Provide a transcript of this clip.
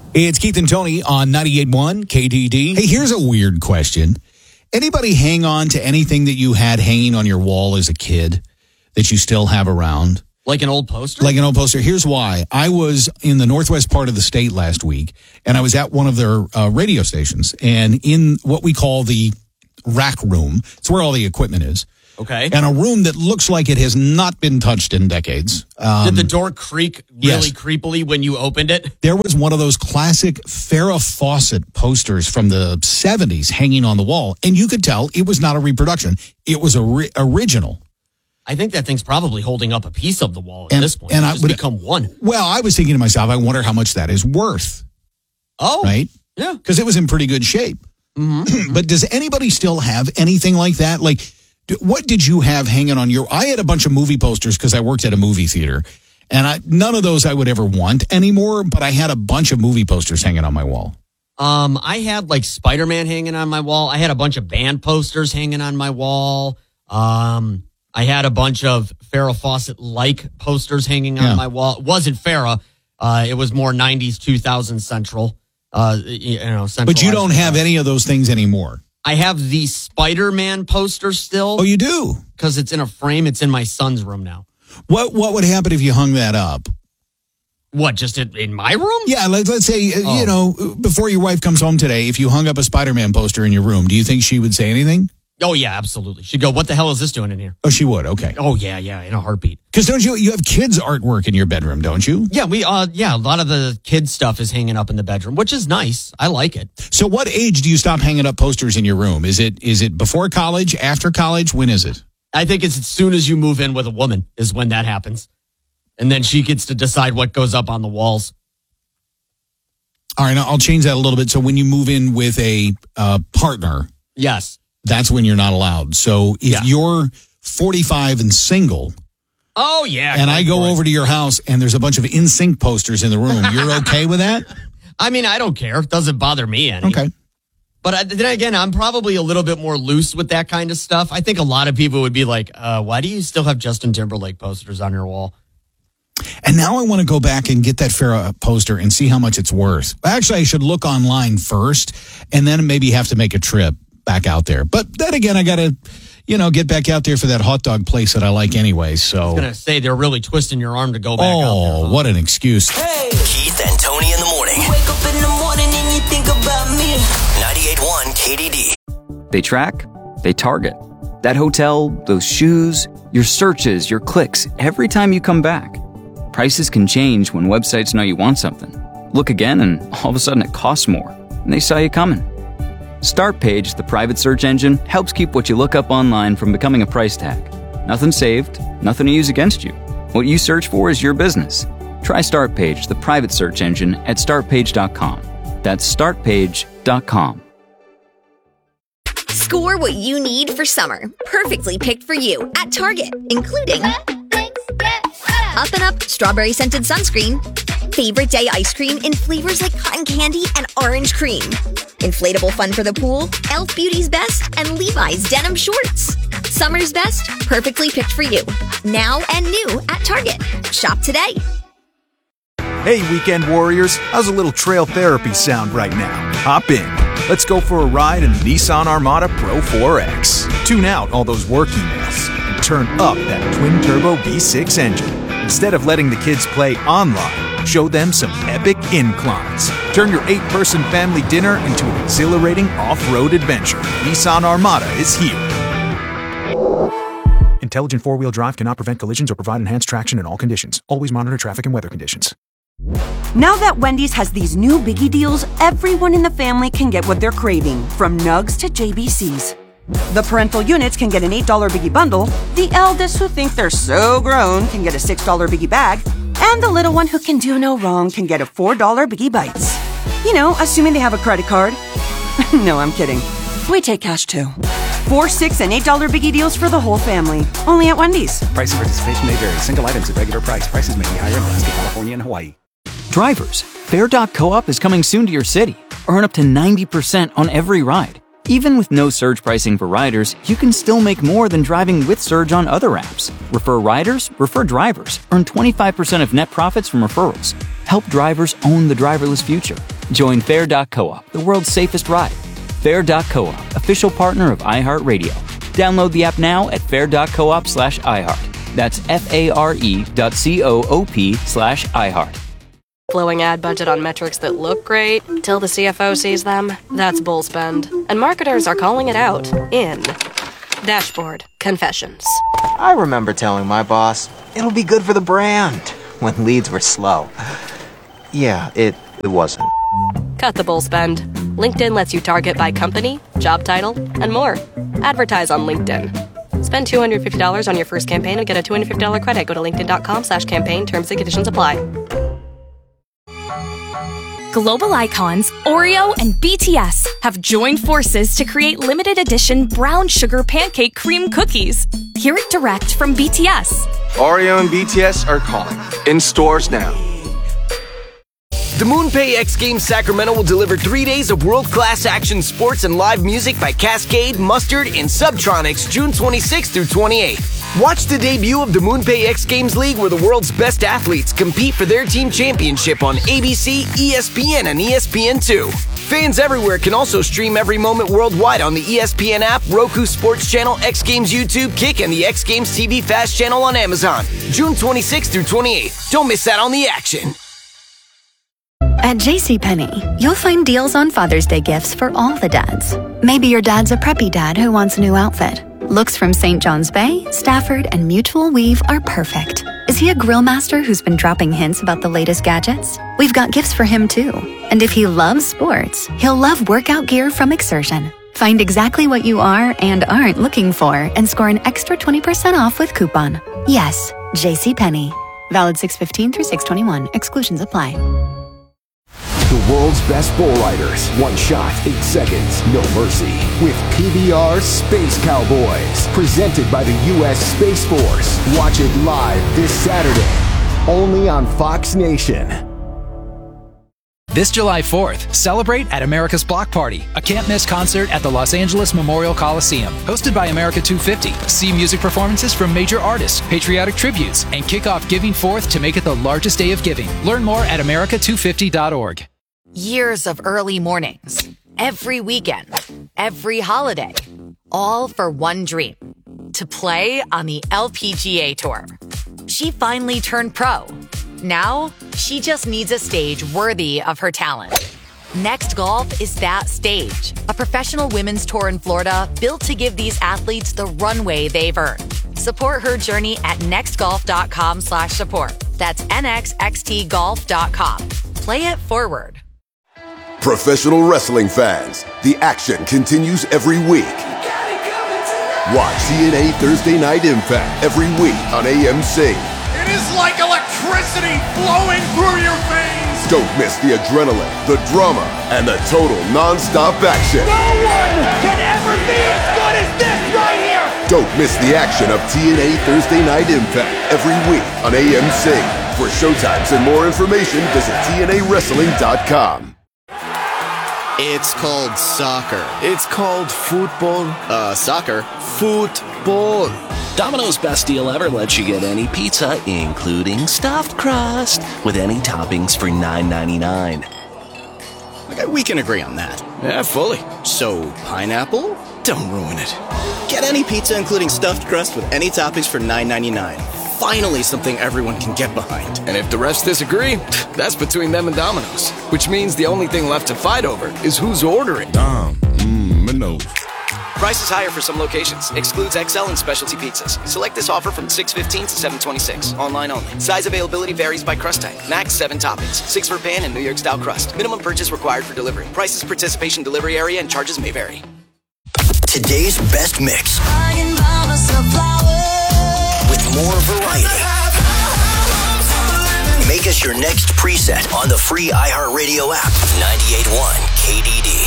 It's Keith and Tony on 98.1 KDD. Hey, here's a weird question. Anybody hang on to anything that you had hanging on your wall as a kid that you still have around? Like an old poster? Like an old poster. Here's why. I was in the northwest part of the state last week, and I was at one of their radio stations, and in what we call the rack room, it's where all the equipment is. Okay. And a room that looks like it has not been touched in decades. Did the door creak really creepily when you opened it? There was one of those classic Farrah Fawcett posters from the 70s hanging on the wall, and you could tell it was not a reproduction. It was original. I think that thing's probably holding up a piece of the wall at this point. And it's become one. Well, I was thinking to myself, I wonder how much that is worth. Oh. Right? Yeah. Because it was in pretty good shape. Mm-hmm. But does anybody still have anything like that? Like, what did you have hanging on your... I had a bunch of movie posters because I worked at a movie theater. And none of those I would ever want anymore, but I had a bunch of movie posters hanging on my wall. I had like Spider-Man hanging on my wall. I had a bunch of band posters hanging on my wall. I had a bunch of Farrah Fawcett-like posters hanging on my wall. It wasn't Farrah. It was more 90s, 2000 Central. Central. But you don't have any of those things anymore. I have the Spider-Man poster still. Oh, you do? Because it's in a frame. It's in my son's room now. What would happen if you hung that up? What, just in my room? Yeah, let's say, before your wife comes home today, if you hung up a Spider-Man poster in your room, do you think she would say anything? Oh, yeah, absolutely. She'd go, what the hell is this doing in here? Oh, she would, okay. Oh, yeah, in a heartbeat. Because don't you have kids' artwork in your bedroom, don't you? Yeah, a lot of the kids' stuff is hanging up in the bedroom, which is nice. I like it. So what age do you stop hanging up posters in your room? Is it before college, after college? When is it? I think it's as soon as you move in with a woman is when that happens. And then she gets to decide what goes up on the walls. All right, I'll change that a little bit. So when you move in with a partner. Yes. That's when you're not allowed. So if you're 45 and single. Oh, yeah. And I go over to your house and there's a bunch of NSYNC posters in the room. You're okay with that? I mean, I don't care. It doesn't bother me any. Okay. But then again, I'm probably a little bit more loose with that kind of stuff. I think a lot of people would be like, why do you still have Justin Timberlake posters on your wall? And now I want to go back and get that Farrah poster and see how much it's worth. Actually, I should look online first and then maybe have to make a trip back out there. But then again, I got to, get back out there for that hot dog place that I like anyway. So I was going to say, they're really twisting your arm to go back out there. Oh, what an excuse. Hey. Keith and Tony in the morning. You wake up in the morning and you think about me. 98.1 KDD. They track, they target. That hotel, those shoes, your searches, your clicks, every time you come back. Prices can change when websites know you want something. Look again and all of a sudden it costs more. And they saw you coming. StartPage, the private search engine, helps keep what you look up online from becoming a price tag. Nothing saved, nothing to use against you. What you search for is your business. Try StartPage, the private search engine, at startpage.com. That's startpage.com. Score what you need for summer. Perfectly picked for you at Target, including Up and Up strawberry scented sunscreen, favorite day ice cream in flavors like cotton candy and orange cream, inflatable fun for the pool, Elf Beauty's Best, and Levi's denim shorts. Summer's best, perfectly picked for you. Now and new at Target. Shop today. Hey, weekend warriors, how's a little trail therapy sound right now? Hop in. Let's go for a ride in the Nissan Armada Pro 4X. Tune out all those work emails and turn up that twin-turbo V6 engine. Instead of letting the kids play online, show them some epic inclines. Turn your 8-person family dinner into an exhilarating off-road adventure. Nissan Armada is here. Intelligent four-wheel drive cannot prevent collisions or provide enhanced traction in all conditions. Always monitor traffic and weather conditions. Now that Wendy's has these new biggie deals, everyone in the family can get what they're craving, from nugs to JBCs. The parental units can get an $8 biggie bundle, the eldest who think they're so grown can get a $6 biggie bag, and the little one who can do no wrong can get a $4 biggie bites. Assuming they have a credit card. No, I'm kidding. We take cash too. $4, $6, and $8 biggie deals for the whole family. Only at Wendy's. Price and participation may vary. Single items at regular price. Prices may be higher in Alaska, California, and Hawaii. Drivers, Fair.coop is coming soon to your city. Earn up to 90% on every ride. Even with no surge pricing for riders, you can still make more than driving with surge on other apps. Refer riders, refer drivers. Earn 25% of net profits from referrals. Help drivers own the driverless future. Join Fair.coop, the world's safest ride. Fair.coop, official partner of iHeartRadio. Download the app now at fair.coop/iHeart. That's FARE.coop/iHeart. Blowing ad budget on metrics that look great till the CFO sees them. That's bull spend. And marketers are calling it out in Dashboard Confessions. I remember telling my boss, it'll be good for the brand, when leads were slow. Yeah, it wasn't. Cut the bull spend. LinkedIn lets you target by company, job title, and more. Advertise on LinkedIn. Spend $250 on your first campaign and get a $250 credit. Go to linkedin.com/campaign. Terms and conditions apply. Global icons Oreo and BTS have joined forces to create limited edition brown sugar pancake cream cookies. Hear it direct from BTS. Oreo and BTS are calling. In stores now. The MoonPay X Games Sacramento will deliver 3 days of world-class action sports and live music by Cascade, Mustard, and Subtronics June 26th through 28th. Watch the debut of the MoonPay X Games League where the world's best athletes compete for their team championship on ABC, ESPN, and ESPN2. Fans everywhere can also stream every moment worldwide on the ESPN app, Roku Sports Channel, X Games YouTube, Kick, and the X Games TV Fast channel on Amazon. June 26th through 28th. Don't miss out on the action. At JCPenney, you'll find deals on Father's Day gifts for all the dads. Maybe your dad's a preppy dad who wants a new outfit. Looks from St. John's Bay, Stafford, and Mutual Weave are perfect. Is he a grill master who's been dropping hints about the latest gadgets? We've got gifts for him too. And if he loves sports, he'll love workout gear from Exertion. Find exactly what you are and aren't looking for and score an extra 20% off with coupon. Yes, JCPenney. Valid 6/15 through 6/21. Exclusions apply. The world's best bull riders. One shot, 8 seconds, no mercy. With PBR Space Cowboys. Presented by the U.S. Space Force. Watch it live this Saturday. Only on Fox Nation. This July 4th, celebrate at America's Block Party, a can't-miss concert at the Los Angeles Memorial Coliseum. Hosted by America 250. See music performances from major artists, patriotic tributes, and kick off Giving Forth to make it the largest day of giving. Learn more at america250.org. Years of early mornings, every weekend, every holiday, all for one dream, to play on the LPGA Tour. She finally turned pro. Now, she just needs a stage worthy of her talent. Next Golf is that stage, a professional women's tour in Florida built to give these athletes the runway they've earned. Support her journey at nextgolf.com/support. That's nxxtgolf.com. Play it forward. Professional wrestling fans, the action continues every week. Watch TNA Thursday Night Impact every week on AMC. It is like electricity flowing through your veins. Don't miss the adrenaline, the drama, and the total non-stop action. No one can ever be as good as this right here. Don't miss the action of TNA Thursday Night Impact every week on AMC. For showtimes and more information, visit TNAWrestling.com. It's called soccer. It's called football. Soccer. Football. Domino's best deal ever lets you get any pizza, including stuffed crust, with any toppings for $9.99. Okay, we can agree on that. Yeah, fully. So, pineapple? Don't ruin it. Get any pizza, including stuffed crust, with any toppings for $9.99. Finally, something everyone can get behind. And if the refs disagree, that's between them and Domino's. Which means the only thing left to fight over is who's ordering. Domino's. Price is higher for some locations. Excludes XL and specialty pizzas. Select this offer from 6/15 to 7/26. Online only. Size availability varies by crust type. Max 7 toppings. 6 for pan and New York style crust. Minimum purchase required for delivery. Prices, participation, delivery area, and charges may vary. Today's best mix. With more variety. Make us your next preset on the free iHeartRadio app. 98.1 KDD.